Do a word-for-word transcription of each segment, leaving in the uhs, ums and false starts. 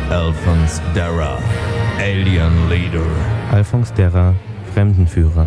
Alphonse Darra, Alien Leader. Alphonse Darra, Fremdenführer.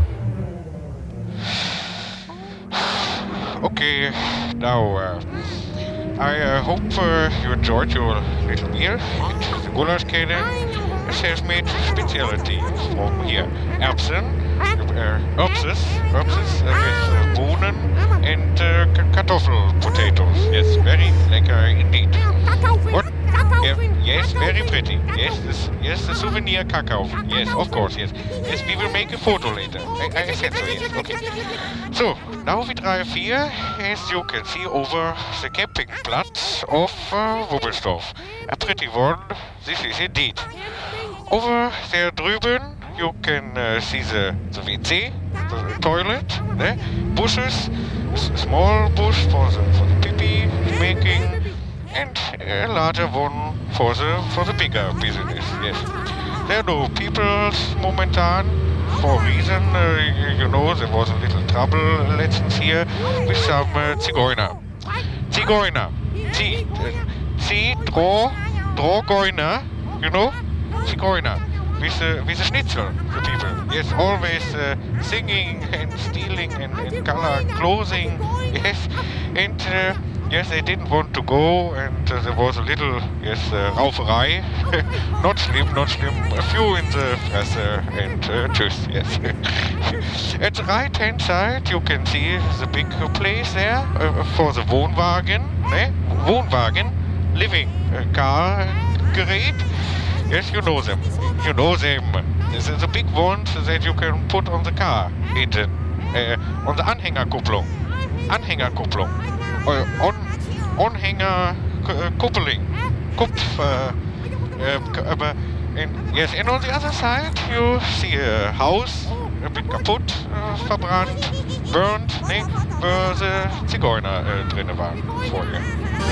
Okay, now uh, I uh, hope uh, you enjoyed your little meal at the Gulaschkede. It has made specialty from here. Erbsen, uh, erbses, erbses uh, with uh, bohnen and uh, kartoffel potatoes. Yes, very lekker indeed. What? Yeah, yes, very pretty. Yes, this, yes, the souvenir cacao. Yes, of course, yes. Yes, we will make a photo later. I, I said so, yes, okay. So, now we drive here, as you can see, over the campingplatz of uh, Wubbelsdorf. A pretty one, this is indeed. Over there drüben, you can uh, see the, the W C, the toilet, ne? Bushes, a small bush for the, for the pee-pee making, and a larger one for the for the bigger business. Yes, there are no people momentan for a reason. Uh, you know, there was a little trouble legends here with some uh, Zigeuner. Zigeuner. Z. Z. Dro. Drogoiner. You know, Zigeuner. With uh, with a schnitzel, the people. Yes, always uh, singing and stealing and, and color clothing. Yes, and. Uh, Yes, they didn't want to go, and uh, there was a little, yes, uh, Rauferei. Not slim, not slim. A few in the Fresse, and uh, tschüss, yes. At the right-hand side, you can see the big place there uh, for the Wohnwagen, ne? Wohnwagen, living uh, car gerät. Yes, you know them. You know them. This is the big ones that you can put on the car engine, uh, on the Anhängerkupplung. Anhängerkupplung. Uh, on, Anhänger uh, coupling, Kupf, uh, uh, uh, and yes, and on the other side you see a house, a bit kaputt, uh, verbrannt, burned, ne, where the Zigeuner uh, drin waren vorher.